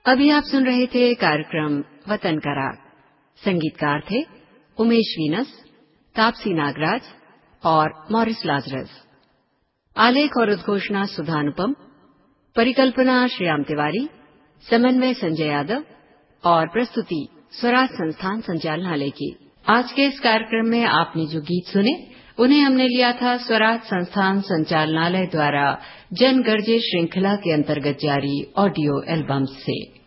अभी आप सुन रहे थे कार्यक्रम वतन का राग। संगीतकार थे उमेश वीनस, तापसी नागराज और मॉरिस लाजरस। आलेख और उद्घोषणा सुधानुपम, परिकल्पना श्याम तिवारी, समन्वय संजय यादव और प्रस्तुति स्वराज संस्थान संचालनालय की। आज के इस कार्यक्रम में आपने जो गीत सुने उन्हें हमने लिया था स्वराज संस्थान संचालनालय द्वारा जन गर्जे श्रृंखला के अंतर्गत जारी ऑडियो एल्बम से।